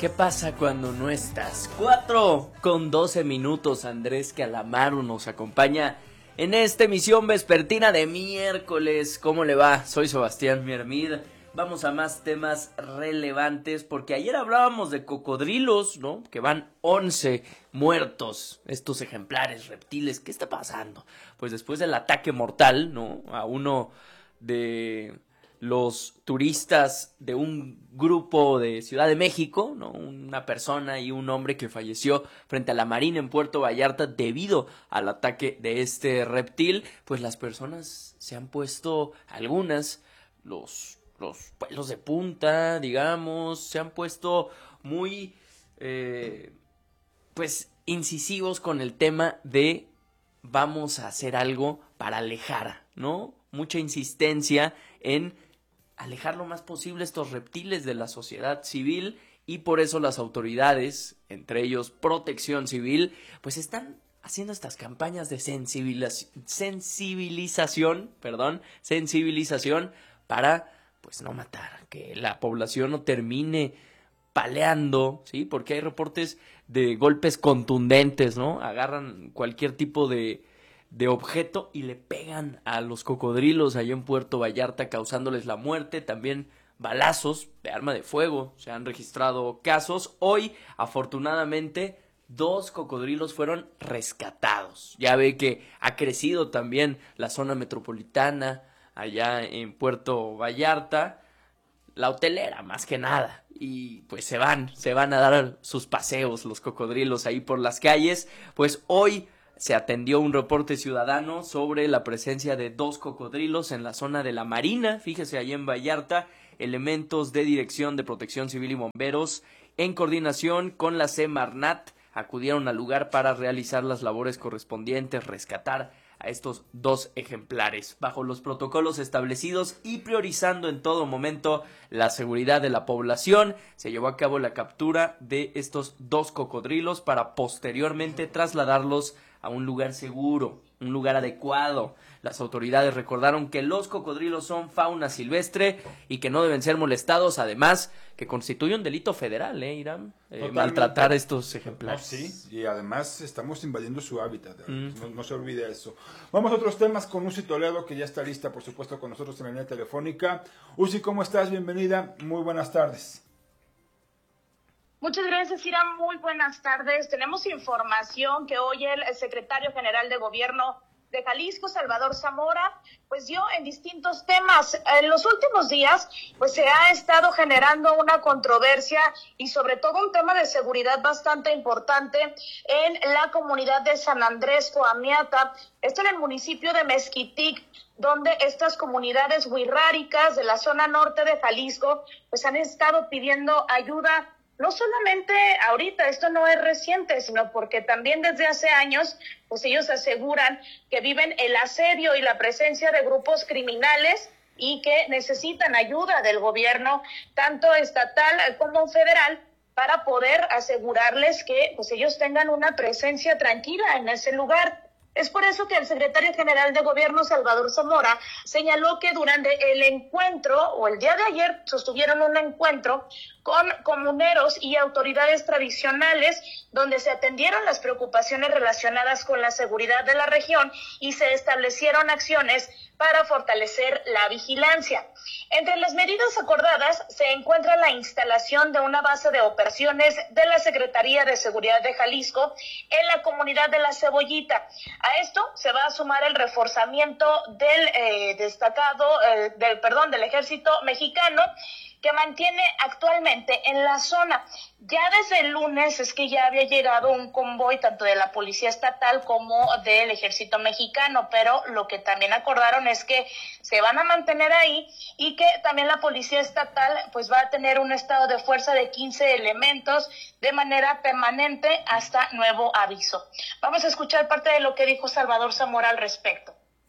¿Qué pasa cuando no estás? 4:12. Andrés Calamaro nos acompaña en esta emisión vespertina de miércoles. ¿Cómo le va? Soy Sebastián Miermid. Vamos a más temas relevantes porque ayer hablábamos de cocodrilos, ¿no? Que van 11 muertos, estos ejemplares reptiles. ¿Qué está pasando? Pues después del ataque mortal, ¿no? A uno de los turistas de un grupo de Ciudad de México, ¿no? Una persona y un hombre que falleció frente a la Marina en Puerto Vallarta debido al ataque de este reptil. Pues las personas se han puesto, algunas, los pelos de punta, digamos, se han puesto muy, pues, incisivos con el tema de vamos a hacer algo para alejar, ¿no? Mucha insistencia en alejar lo más posible estos reptiles de la sociedad civil, y por eso las autoridades, entre ellos Protección Civil, pues están haciendo estas campañas de sensibilización para pues no matar, que la población no termine paleando, ¿sí? Porque hay reportes de golpes contundentes, ¿no? Agarran cualquier tipo de objeto y le pegan a los cocodrilos allá en Puerto Vallarta, causándoles la muerte. También balazos de arma de fuego, se han registrado casos. Hoy, afortunadamente, 2 cocodrilos fueron rescatados. Ya ve que ha crecido también la zona metropolitana allá en Puerto Vallarta, la hotelera más que nada, y pues se van a dar sus paseos los cocodrilos ahí por las calles. Pues hoy se atendió un reporte ciudadano sobre la presencia de 2 cocodrilos en la zona de la Marina, fíjese, ahí en Vallarta. Elementos de Dirección de Protección Civil y Bomberos, en coordinación con la Semarnat, acudieron al lugar para realizar las labores correspondientes, rescatar a estos 2 ejemplares, bajo los protocolos establecidos y priorizando en todo momento la seguridad de la población. Se llevó a cabo la captura de estos 2 cocodrilos para posteriormente trasladarlos a un lugar seguro, un lugar adecuado. Las autoridades recordaron que los cocodrilos son fauna silvestre y que no deben ser molestados, además que constituye un delito federal, Irán, maltratar a estos ejemplares. No, sí, y además estamos invadiendo su hábitat, no se olvide eso. Vamos a otros temas con Uzi Toledo, que ya está lista, por supuesto, con nosotros en la línea telefónica. Uzi, ¿cómo estás? Bienvenida, muy buenas tardes. Muchas gracias, Irán. Muy buenas tardes. Tenemos información que hoy el secretario general de Gobierno de Jalisco, Salvador Zamora, pues dio en distintos temas. En los últimos días, pues se ha estado generando una controversia y sobre todo un tema de seguridad bastante importante en la comunidad de San Andrés Coamiata, esto en el municipio de Mezquitic, donde estas comunidades wixárikas de la zona norte de Jalisco, pues han estado pidiendo ayuda. No solamente ahorita, esto no es reciente, sino porque también desde hace años, pues ellos aseguran que viven el asedio y la presencia de grupos criminales y que necesitan ayuda del gobierno, tanto estatal como federal, para poder asegurarles que pues ellos tengan una presencia tranquila en ese lugar. Es por eso que el secretario general de Gobierno, Salvador Zamora, señaló que durante el encuentro, o el día de ayer, sostuvieron un encuentro con comuneros y autoridades tradicionales, donde se atendieron las preocupaciones relacionadas con la seguridad de la región y se establecieron acciones para fortalecer la vigilancia. Entre las medidas acordadas se encuentra la instalación de una base de operaciones de la Secretaría de Seguridad de Jalisco en la comunidad de La Cebollita. A esto se va a sumar el reforzamiento del del Ejército Mexicano, que mantiene actualmente en la zona. Ya desde el lunes es que ya había llegado un convoy tanto de la Policía Estatal como del Ejército Mexicano, pero lo que también acordaron es que se van a mantener ahí y que también la Policía Estatal pues va a tener un estado de fuerza de 15 elementos de manera permanente hasta nuevo aviso. Vamos a escuchar parte de lo que dijo Salvador Zamora al respecto.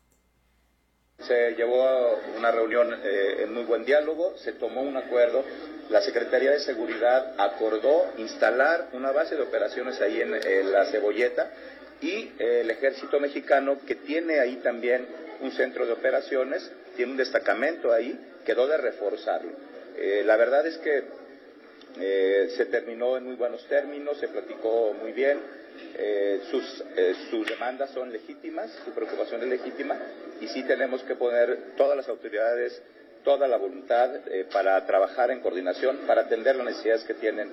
Se llevó a una reunión en muy buen diálogo, se tomó un acuerdo, la Secretaría de Seguridad acordó instalar una base de operaciones ahí en La Cebolleta, y el Ejército Mexicano, que tiene ahí también un centro de operaciones, tiene un destacamento ahí, quedó de reforzarlo. La verdad es que Se terminó en muy buenos términos, se platicó muy bien. Sus demandas son legítimas, su preocupación es legítima, y sí tenemos que poner todas las autoridades, toda la voluntad para trabajar en coordinación, para atender las necesidades que tienen.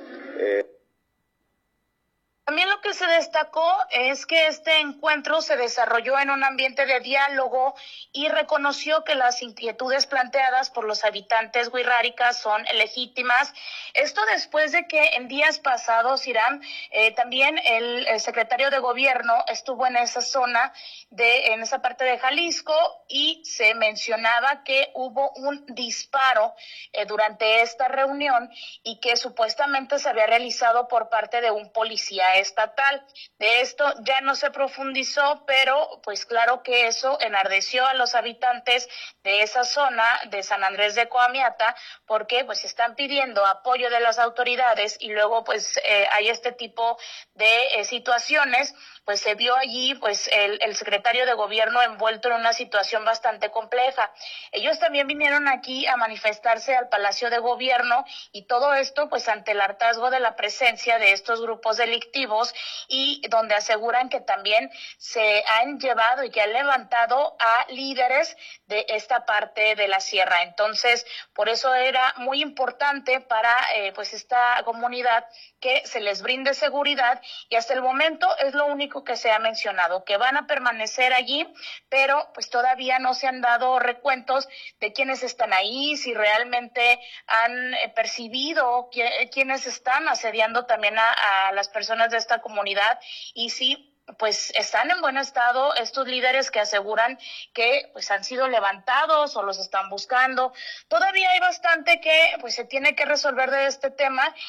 También lo que se destacó es que este encuentro se desarrolló en un ambiente de diálogo y reconoció que las inquietudes planteadas por los habitantes wixárikas son legítimas. Esto después de que en días pasados, Hiram, también el secretario de gobierno estuvo en esa zona, en esa parte de Jalisco, y se mencionaba que hubo un disparo durante esta reunión y que supuestamente se había realizado por parte de un policía estatal. De esto ya no se profundizó, pero pues claro que eso enardeció a los habitantes de esa zona de San Andrés de Coamiata, porque pues están pidiendo apoyo de las autoridades y luego pues hay este tipo de situaciones. Pues se vio allí pues el secretario de gobierno envuelto en una situación bastante compleja. Ellos también vinieron aquí a manifestarse al Palacio de Gobierno, y todo esto pues ante el hartazgo de la presencia de estos grupos delictivos, y donde aseguran que también se han llevado y que han levantado a líderes de esta parte de la sierra. Entonces, por eso era muy importante para pues esta comunidad que se les brinde seguridad, y hasta el momento es lo único que se ha mencionado, que van a permanecer allí, pero pues todavía no se han dado recuentos de quiénes están ahí, si realmente han percibido quiénes están asediando también a las personas de esta comunidad, y si pues están en buen estado estos líderes que aseguran que pues han sido levantados o los están buscando. Todavía hay bastante que pues se tiene que resolver de este tema,